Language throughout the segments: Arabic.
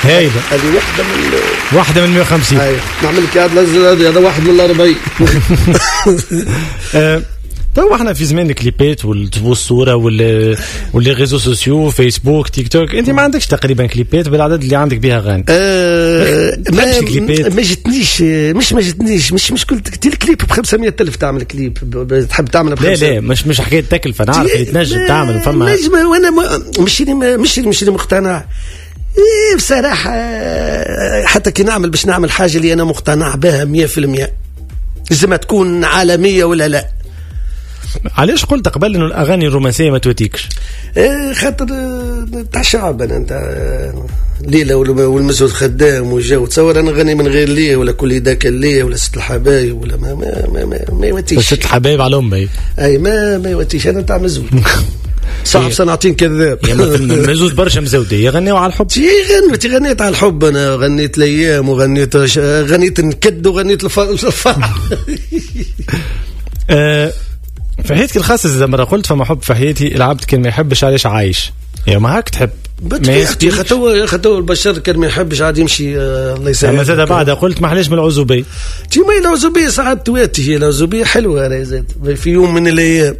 هايله هذه واحده من 150. نعمل لك هذا واحد من 40. تو احنا في زمان الكليبات والصوره واللي ريزو سوسيو فيسبوك تيك توك، انت ما عندكش تقريبا كليبات بالعدد اللي عندك بها غاني. ما جتنيش مش قلت الكليب ب 500,000 تعمل كليب، تحب تعمل ب 500. لا مش حكايه تكلفه، نعرف اللي تنجم تعمل فما وانا مش مقتنع بصراحه. حتى كي نعمل باش نعمل حاجه اللي انا مقتنع بها 100% لازم تكون عالميه ولا لا. علاش قلت قبل انه الاغاني الرومانسيه ما تواتيكش؟ خاطر تاع الشعب انا ليله والمسعود خدام وجو تصور انا غني من غير ليه ولا كل ذاك ليه ولا ست الحبايب ولا ما يواتيش. ست الحبايب على امي اي ما يواتيش. انا تاع مزود صعب سنعطين كذاب. يا مزود برشا مزودي يغنيوا على الحب. غنيت على الحب، انا غنيت الايام وغنيت نكد وغنيت الفرح. في حياتك الخاصة زي مرة قلت فما حب في حياتي العبد كان ما يحبش علاش عايش. يا ما هاك تحب يا خطوة البشر كان ما يحبش عاد يمشي الله يسامحه. أما زاد بعدها قلت ما حلاش من العزوبية. ما العزوبية ساعات تواتي، هي العزوبية حلوة يا زاد في يوم من الأيام.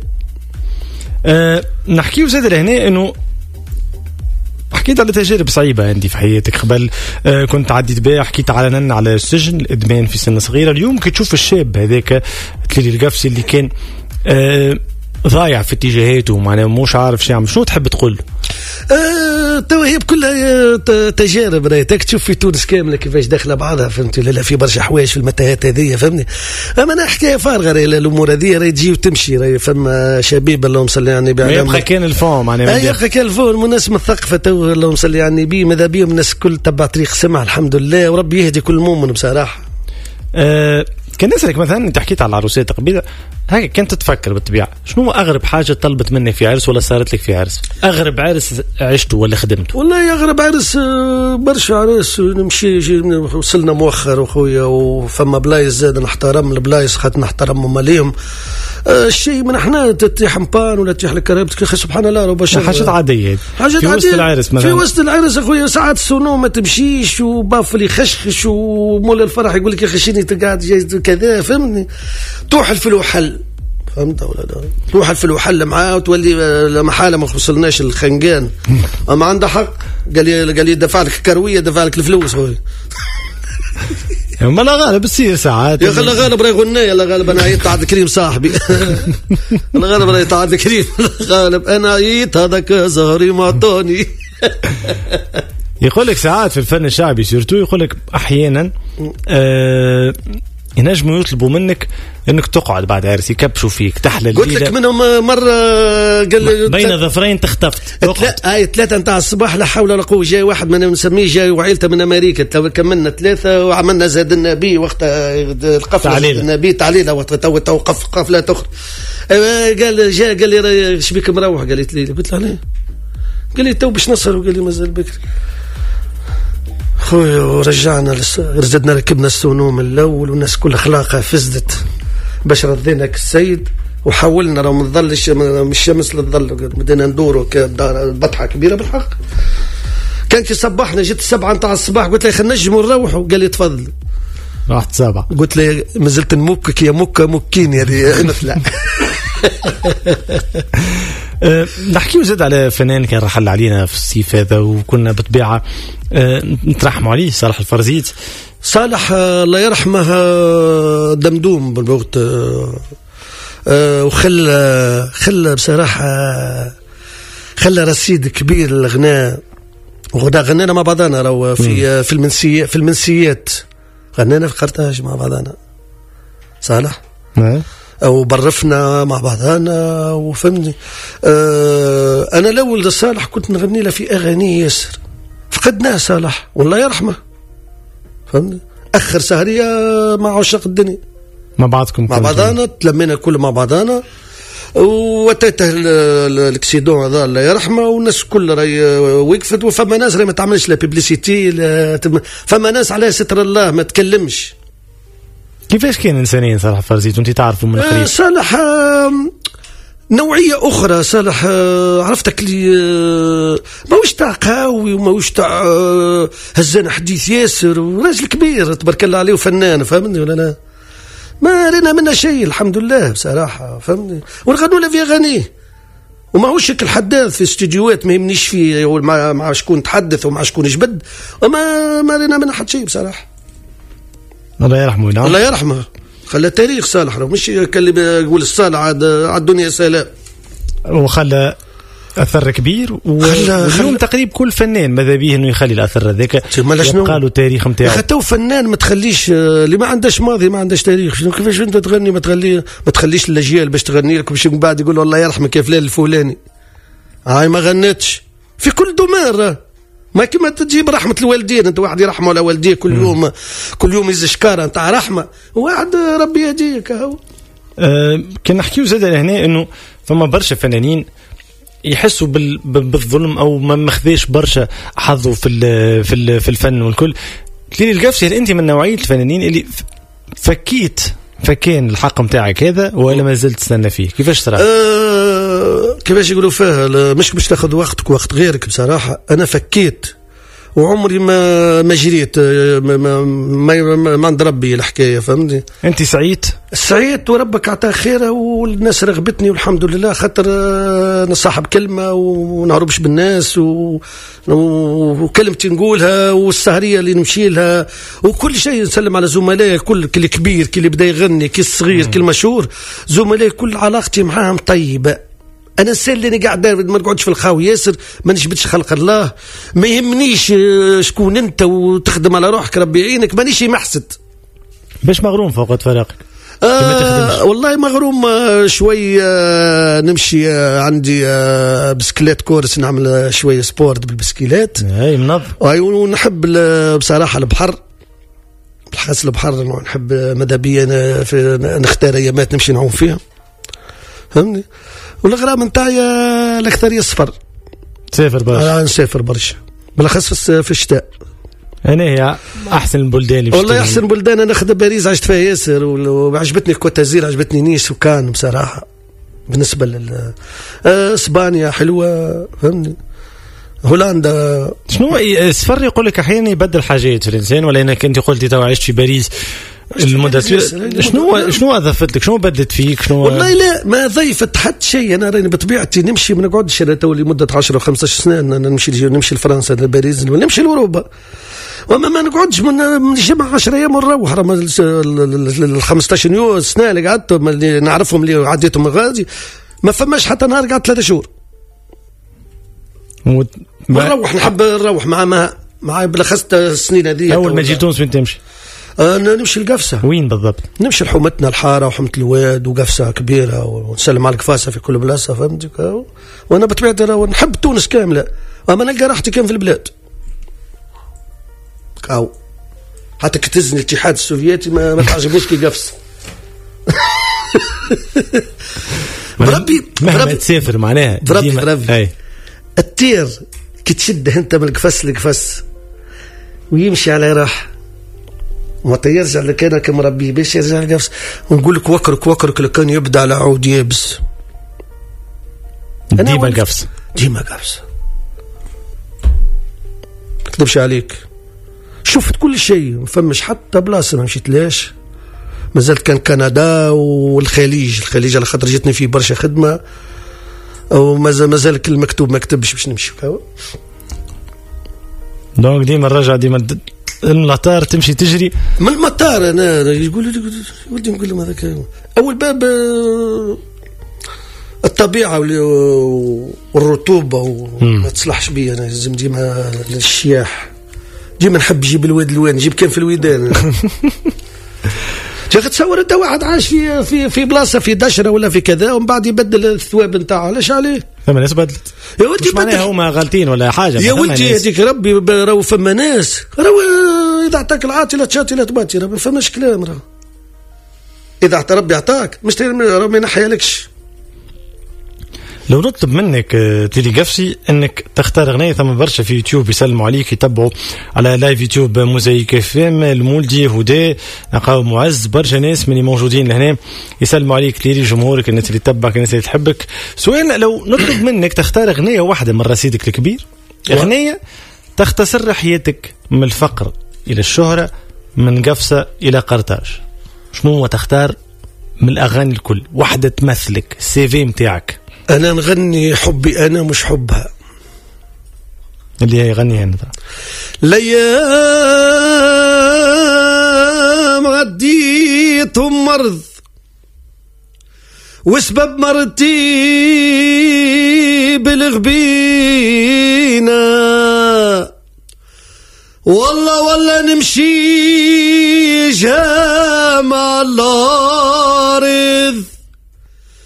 نحكيو زاد لهنا إنه حكيت على تجارب صعيبة عندي في حياتك قبل. كنت عديت بها، حكيت على السجن، الإدمان في سن صغيرة. اليوم كي تشوف الشاب هذاك تلي القفصي اللي كان ضايع في اتجاهاته معناه مش عارف شو يعمل، شنو تحب تقول؟ هي كلها تجارب رايتك تشوف في تونس كامله كيفاش داخله بعضها، فهمتي؟ لا في برشا حوايج في المتاهات هذه، فهمني؟ اما انا حكايه فارغه الامور هذه راهي تجي وتمشي. راهي فما شباب اللهم صل على النبي يبقى كان الفون معناها يبقى كان الفون الناس مثقفه تو اللهم صل على النبي، ماذا بيهم الناس كل تبع طريق سمع الحمد لله، وربي يهدي كل مؤمن بصراحه. كان نسألك مثلا انت حكيت على العروسات قبيله هيك، كنت تفكر بالطبيعه شنو اغرب حاجه طلبت منك في عرس ولا صارت لك في عرس؟ اغرب عرس عشته ولا خدمته؟ والله اغرب عرس برشا عرس نمشي وصلنا مؤخر اخويا، وفما بلايص زاد نحترم البلايص خاطر نحترمهم ماليهم. الشيء من احنا تتيح مبان ولا تتيح لكرابتك اخي سبحان الله ربما حاجات عاديه في وسط العرس مثلا. في وسط العرس اخويا ساعات السنو ما تمشيش وبافل يخشخش ومول الفرح يقول لك يا اخي شيني تقعد جاي كذا، فهمني؟ توحل في الوحل، فهمت ولا لا؟ توحل في الوحل معاه وتولي محاله ما وصلناش الخنقان. اما عنده حق، قال لي دفع لك الكرويه دفع لك الفلوس خويا. ما لا غالب تصير ساعات يا خلا غالب راهي غنايه. لا غالب انا عيط عبد الكريم صاحبي. لا غالب راهي عبد الكريم غالب انا عيط هذاك زهري معطوني. يقول لك ساعات في الفن الشعبي سيرتو يقول لك احيانا ينجموا يطلبوا منك انك تقعد بعد عرس يكبشوا فيك تحلى الليله. قلت لك منهم مره قال بين ظفرين تختفت 3 نتاع الصباح لا حول ولا قوه. جاي واحد من نسميه جاي وعيلته من امريكا، كملنا 3 وعملنا زاد النبي وقت القفله النبي تعليله وقت توقف قفله تخرج. قال لي ايش بيك مروح؟ قالت لي قلت له ليه؟ قال لي تو باش نصر، وقال لي مازال بكري خويا. ورجعنا زدنا ركبنا السونو من الاول والناس كل اخلاقها فزدت باش رضيناك السيد وحولنا راه من الظل من الشمس للظل. بدينا ندوروا بطحه كبيره بالحق. كان كي صبحنا جيت 7 نتاع الصباح قلت له خلينا نجموا نروحوا، قال لي تفضل. رحت 7 قلت له مازلت نمكك يا مكين يا مثلا. نحكيو زاد على فنان كان رحل علينا في الصيف هذا وكنا بطبيعة نترحموا عليه، صالح الفرزيت. صالح الله يرحمه دمدوم بالوقت، وخلى بصراحة خلى رصيد كبير للغناء. غنينا مع بعضنا راهو في المنسيات غنينا في قرطاج مع بعضنا صالح أو برفنا مع بعضنا وفهمني. أنا الأول صالح كنت نغني له في أغاني ياسر، فقدناه صالح والله يرحمه، فهمني. أخر سهرية مع عشاق الدنيا مع بعضكم مع بعضنا، تلمينا كل مع بعضنا وتاته الاكسيدون هذا الله يرحمه، والناس كل راهي وقفت. وفما ناس راهي ما تعملش لا بيبليسيتي، فما ناس على ستر الله ما تكلمش. كيفاش كان إنسانيا صالح فرزيت وانت تعرفوا من قريب؟ صالح نوعية أخرى صالح. عرفتك لي ماوش تاع قهاوي وماوش تاع هزان حديث ياسر، وراجل كبير تبارك الله عليه وفنان، فهمني ولا لا؟ ما رينا منها شيء الحمد لله بصراحة، فهمني. ونغنوا له في أغانيه وماهوش هيك الحداث في استديوهات ما يمنيش فيه مع شكون تحدث ومع شكون يجبد، وما رينا منها حد شيء بصراحة. الله يرحمه. نعم الله يرحمه، خلى تاريخ صالح، مش كان يقول الصالح على الدنيا سلام، وخلى اثر كبير. واليوم تقريبا كل فنان ماذا بيه انه يخلي الاثر هذاك يبقى له تاريخ نتاعو. حتى فنان ما تخليش اللي ما عندهش ماضي ما عندهش تاريخ. كيفاش انت تغني ما تخليش الاجيال باش تغني لك باش من بعد يقولوا الله يرحمك يا فلان الفلاني هاي ما غنتش في كل دومار. ما كما تجيب رحمة الوالدين، انت واحد يرحمه على والديه كل يوم يزج شكاره نتاع رحمة، واحد ربي يهديك. كنا نحكيو زاد هنا انه فما برشا فنانين يحسوا بالظلم او ما مخذيش برشا حظه في الفن والكل. تلي القفشي، هل انت من نوعيه الفنانين اللي فكين الحق نتاعك هذا ولا ما زلت تستنى فيه؟ كيفاش صرا؟ كيفاش يقولوا فيها، مش باش تاخذ وقتك وقت غيرك بصراحه. انا فكيت وعمري ما جريت، ما عند ربي الحكايه، فهمتني. انت سعيد وربك عطاه خيره، والناس رغبتني والحمد لله، خاطر نصاحب كلمه ونهربش بالناس وكلمتي نقولها، والسهريه اللي نمشي لها وكل شيء. نسلم على زملائي كل كبير، كي اللي بدا يغني، كي الصغير، كي المشهور، زملائي كل علاقتي معاهم طيبه. انا السيل اللي قاعد ما نقعدش في الخاوي ياسر، ما نجبدش خلق الله، ما يهمنيش شكون انت وتخدم على روحك ربي يعينك، مانيش محسد. باش مغروم فوق فراغك؟ والله مغروم شوي. نمشي عندي بسكليت كورس، نعمل شويه سبورت بالبسكيلات. اي منظم. ونحب بصراحه البحر، بالخاص البحر نحب ماذا بيا نختار ايامات نمشي نعوم فيها، فهمني. والغرام نتاعي الاكثريه الصفر. تسافر برشا؟ نسافر برشا بالاخص في الشتاء. أنا هي أحسن البلدان والله أحسن بلدان. أنا أخذ باريس عشت فيها ياسر، وعجبتني كوتازير، عجبتني نيس وكان بصراحة. بالنسبة إسبانيا حلوة، فهمني. هولندا شنو السفر يقول لك أحيانا يبدل حاجات في الإنسان، ولا أنك أنت قلت تو عشت في باريس المدة شنو أضافت لك؟ شنو بدت فيك؟ شنو والله لا ما ضيفت حد شيء. أنا راني بطبيعتي نمشي، ما نقعدش أنا تولي مدة 10 و15 سنة نمشي لفرنسا لباريس نمشي لأوروبا، وما ما نقعدش من جمع 10 أيام ونروح. ال 15 يوم سنة اللي قعدت اللي نعرفهم اللي عديتهم غادي ما فماش حتى نهار قعدت 3 شهور. نروح نحب نروح مع بالاخص السنين هذه. أول ما جيت تونس وين تمشي؟ نمشي القفصة. وين بالضبط؟ نمشي لحومتنا الحارة وحومة الواد وقفصة كبيرة، ونسلم على القفاصة في كل بلاصة، فهمتك. وأنا بطبيعتي نحب تونس كاملة، أما نلقى راحتي كان في البلاد. حتى كتزني الاتحاد السوفيتي ما تعجبنيش كي قفص. بربي مهما تسافر معناها بربي التير كي تشده انت من القفص للقفص ويمشي على راح وما يرجع لك. انا كمربي باش يرجع القفص ونقول لك وكرك لو كان يبدا على عود يابس. ديما قفص ما نكذبش عليك. شفت كل شيء، ما فمش حتى بلاصه ما مشيت لاش. مازالت كان كندا والخليج على خاطر جاتني فيه برشا خدمه، او مازال كل مكتوب ما كتبش باش نمشي. دونك ديما الرجعه ديما المطار تمشي تجري من المطار. انا يقول ولدي نقول لهم هذاك اول باب الطبيعه والرطوبه وما تصلحش بي. انا لازم ديما للشياح، ديما نحب نجيب الواد الوان، نجيب كان في الويدان. تصور انت واحد عايش في بلاصه في دشره ولا في كذا ومن بعد يبدل الثواب نتاعه، علاش عليه؟ ثم ناس بدلت يا ودي، معناها هما غالطين ولا حاجه يا ودي. هذيك ربي راهو فما ناس راهو اذا عطاك العاطله شاطله تباتي، راه ما فماش كلام. راه اذا عطى ربي عطاك مش راهو ما ينحيلكش. لو نطلب منك تيلي قفشي انك تختار اغنيه، ثم برشا في يوتيوب يسلموا عليك يتبعوا على لايف يوتيوب موزايك اف ام، المولدي هدى نقاو معز، برشا ناس من موجودين لهنا يسلموا عليك تيلي، جمهورك، الناس اللي تتبعك، الناس اللي تحبك. سؤال، لو نطلب منك تختار اغنيه واحده من رصيدك الكبير، اغنيه تختصر حياتك من الفقر الى الشهره، من قفصه الى قرطاج، شنو تختار من الاغاني الكل؟ واحده تمثلك السي في نتاعك. انا نغني حبي انا مش حبها، اللي هي يغنيها انت. الايام عديتهم مرض، وسبب مرضتي بالغبينه، والله نمشي جامع الله